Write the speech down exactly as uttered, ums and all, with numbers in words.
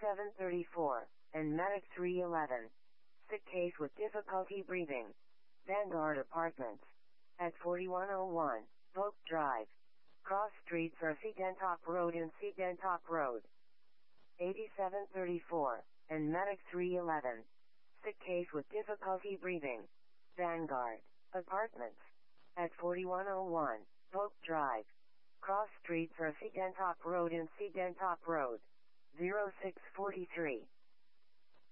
eighty-seven thirty-four, and Medic three eleven. Sick case with difficulty breathing. Vanguard Apartments. At forty-one oh one, Polk Drive. Cross streets are Seadentock Road and Seadentock Road. eighty-seven thirty-four, and Medic three eleven. Sick case with difficulty breathing. Vanguard Apartments. At forty-one oh one, Polk Drive. Cross streets are Seadentock Road and Seadentock Road. zero six four three.